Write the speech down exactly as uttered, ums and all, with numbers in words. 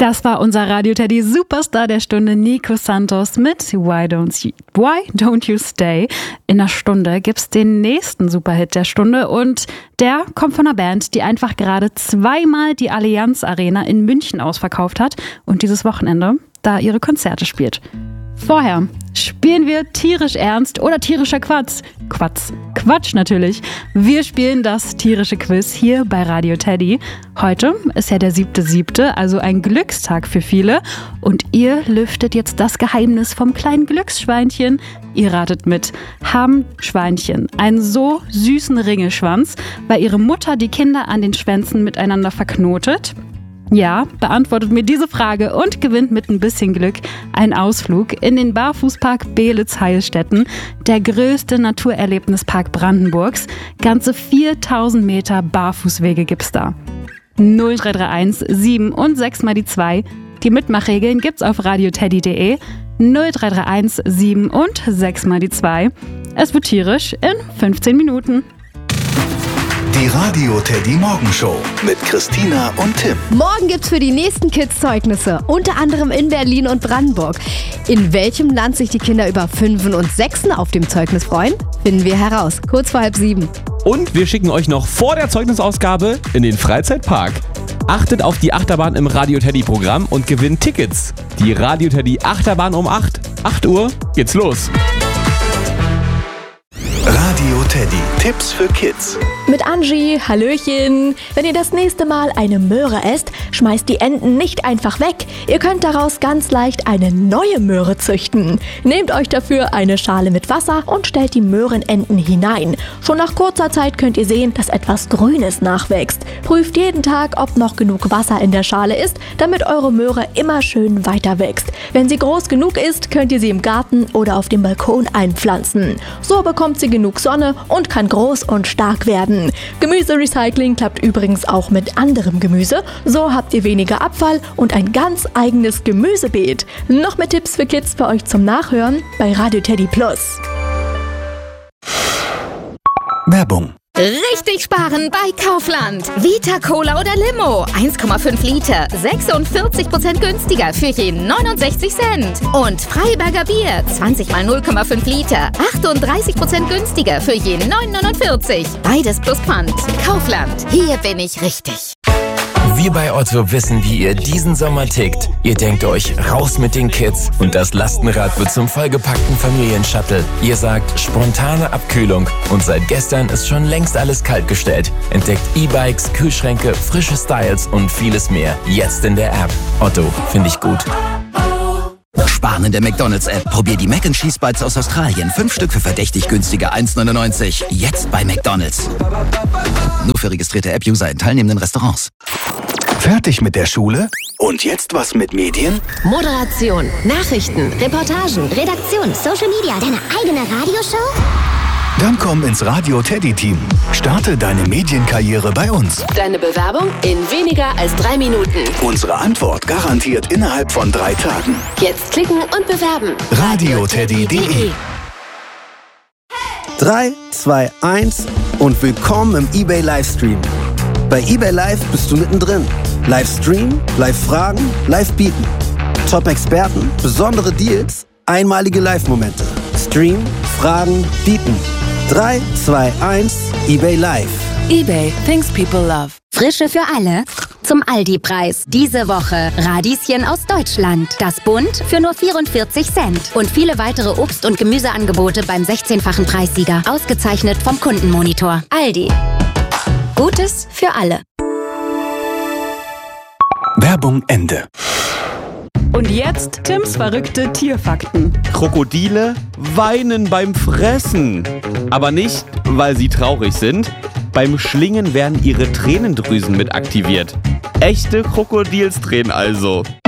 Das war unser Radio-Teddy Superstar der Stunde, Nico Santos mit Why Don't You, Why Don't You Stay. In einer Stunde gibt's den nächsten Superhit der Stunde und der kommt von einer Band, die einfach gerade zweimal die Allianz Arena in München ausverkauft hat und dieses Wochenende da ihre Konzerte spielt. Vorher spielen wir tierisch ernst oder tierischer Quatsch. Quatsch. Quatsch natürlich. Wir spielen das tierische Quiz hier bei Radio Teddy. Heute ist ja der siebte siebte, also ein Glückstag für viele. Und ihr lüftet jetzt das Geheimnis vom kleinen Glücksschweinchen. Ihr ratet mit. Haben Schweinchen einen so süßen Ringelschwanz, weil ihre Mutter die Kinder an den Schwänzen miteinander verknotet? Ja, beantwortet mir diese Frage und gewinnt mit ein bisschen Glück einen Ausflug in den Barfußpark Beelitz-Heilstätten, der größte Naturerlebnispark Brandenburgs. Ganze viertausend Meter Barfußwege gibt's da. null drei drei eins sieben und sechs mal die zwei. Die Mitmachregeln gibt's auf radioteddy punkt de. null drei drei eins sieben und sechs mal die zwei. Es wird tierisch in fünfzehn Minuten. Die Radio Teddy Morgenshow mit Christina und Tim. Morgen gibt's für die nächsten Kids Zeugnisse, unter anderem in Berlin und Brandenburg. In welchem Land sich die Kinder über Fünfen und Sechsen auf dem Zeugnis freuen, finden wir heraus. Kurz vor halb sieben. Und wir schicken euch noch vor der Zeugnisausgabe in den Freizeitpark. Achtet auf die Achterbahn im Radio Teddy Programm und gewinnt Tickets. Die Radio Teddy Achterbahn um acht. acht Uhr geht's los. Radio Teddy, Tipps für Kids. Mit Angie, Hallöchen. Wenn ihr das nächste Mal eine Möhre esst, schmeißt die Enden nicht einfach weg. Ihr könnt daraus ganz leicht eine neue Möhre züchten. Nehmt euch dafür eine Schale mit Wasser und stellt die Möhrenenden hinein. Schon nach kurzer Zeit könnt ihr sehen, dass etwas Grünes nachwächst. Prüft jeden Tag, ob noch genug Wasser in der Schale ist, damit eure Möhre immer schön weiter wächst. Wenn sie groß genug ist, könnt ihr sie im Garten oder auf dem Balkon einpflanzen. So bekommt sie genug Sonne und kann groß und stark werden. Gemüserecycling klappt übrigens auch mit anderem Gemüse. So habt ihr weniger Abfall und ein ganz eigenes Gemüsebeet. Noch mehr Tipps für Kids für euch zum Nachhören bei Radio Teddy Plus. Werbung. Richtig sparen bei Kaufland. Vita Cola oder Limo. eins Komma fünf Liter. sechsundvierzig Prozent günstiger für je neunundsechzig Cent. Und Freiberger Bier. zwanzig mal null Komma fünf Liter. achtunddreißig Prozent günstiger für je neun neunundvierzig. Beides plus Pfand. Kaufland. Hier bin ich richtig. Wir bei Otto wissen, wie ihr diesen Sommer tickt. Ihr denkt euch, raus mit den Kids und das Lastenrad wird zum vollgepackten Familienshuttle. Ihr sagt, spontane Abkühlung und seit gestern ist schon längst alles kaltgestellt. Entdeckt E-Bikes, Kühlschränke, frische Styles und vieles mehr. Jetzt in der App. Otto, finde ich gut. Sparen in der McDonald's-App. Probier die Mac and Cheese Bites aus Australien. Fünf Stück für verdächtig günstige eins neunundneunzig. Jetzt bei McDonald's. Nur für registrierte App-User in teilnehmenden Restaurants. Fertig mit der Schule? Und jetzt was mit Medien? Moderation, Nachrichten, Reportagen, Redaktion, Social Media, deine eigene Radioshow? Dann komm ins Radio Teddy Team. Starte deine Medienkarriere bei uns. Deine Bewerbung in weniger als drei Minuten. Unsere Antwort garantiert innerhalb von drei Tagen. Jetzt klicken und bewerben. radioteddy punkt de. drei, zwei, eins und willkommen im eBay Livestream. Bei eBay Live bist du mittendrin. Livestream, Live-Fragen, Live-Bieten. Top-Experten, besondere Deals, einmalige Live-Momente. Stream, Fragen, Bieten. drei, zwei, eins, eBay Live. eBay, things people love. Frische für alle zum Aldi-Preis. Diese Woche Radieschen aus Deutschland. Das Bund für nur vierundvierzig Cent. Und viele weitere Obst- und Gemüseangebote beim sechzehnfachen Preissieger. Ausgezeichnet vom Kundenmonitor. Aldi. Gutes für alle. Werbung Ende. Und jetzt Tims verrückte Tierfakten. Krokodile weinen beim Fressen. Aber nicht, weil sie traurig sind. Beim Schlingen werden ihre Tränendrüsen mit aktiviert. Echte Krokodilstränen also.